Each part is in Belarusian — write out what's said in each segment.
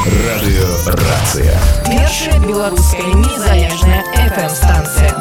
Радыёрацыя. Першая беларуская незалежная FM-станцыя.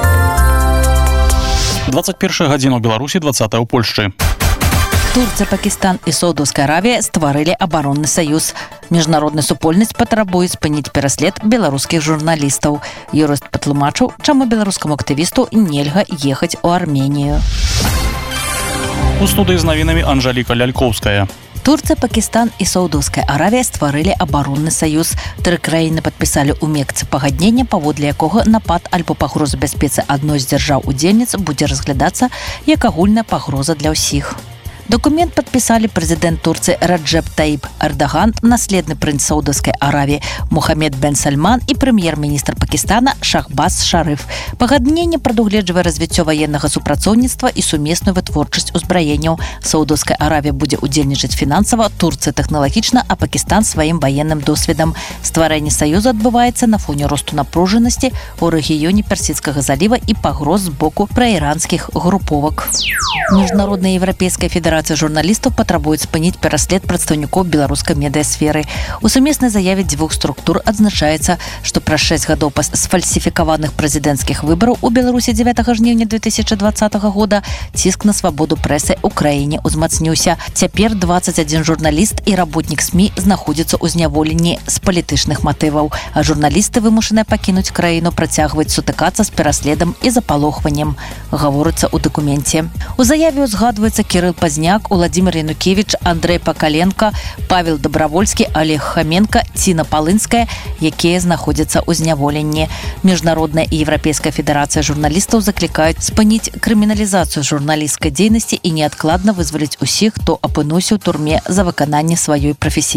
21 гадзіна ў Беларусі, 20 ў Польшчы. Турция, Пакистан и Саудовская Аравия створили оборонный союз. Міжнародная супольнасць патрабуе спыніць пераслед беларускіх журналістаў. Юрыст патлумачыў, чаму беларускаму актывісту нельга ехаць у Арменію. У студыі з навінамі Анжаліка Лялькоўская. Турция, Пакистан и Саудовская Аравия створили оборонный союз. Тры краіны подписали у Мекцы пагадненне, паводле якога напад альбо пагроза бяспецы адной з дзяржаў-удзельніц будзе разглядацца як агульная пагроза для ўсіх. Документ подписали президент Турции Раджеп Таип Эрдоган, наследный принц Саудовской Аравии Мухаммед бен Сальман и премьер-министр Пакистана Шахбаз Шариф. Пагадненне прадугледжвае развіццё ваеннага супрацоўніцтва і сумесную вытворчасць узбраенняў. Саудовская Аравия будзе удзельнічаць фінансава, Турция тэхналагічна, а Пакистан сваім ваенным досведам. Стварэнне саюза адбываецца на фоне росту напружанасці ў рэгіёне Персідскага заліва і пагроз з боку праіранскіх груповак. Міжнародная Еўрапейская федэрацыя журналістаў патрабуюць спыніць пераслед прадстаўнікоў беларускай медыасферы. У сумеснай заяве дзвюх структур адзначаецца, што праз 6 гадоў пасля сфальсіфікаваных прэзідэнцкіх выбараў у Беларусі 9 жніўня 2020 года ціск на свабоду прэсы ў краіне ўзмацніўся. Цяпер 21 журналіст і работнік СМІ знаходзяцца ў зняволенні з палітычных матываў, а журналісты вымушаныя пакінуць краіну, працягваюць сутыкацца з пераследам і запалохваннем, гаворыцца ў дакуменце. У заяве ўзгадваецца Кірыл Пазняк, Владимир Янукевич, Андрей Пакаленко, Павел Добровольский, Олег Хоменко, Ціна Палынская, якія знаходзяцца ў зняволенні. Міжнародная і Еўрапейская федэрацыя журналістаў заклікаюць спыніць крыміналізацыю журналісцкай дзейнасці і неадкладна вызваліць усіх, хто апынуўся ў турме за выкананне сваёй прафесійнай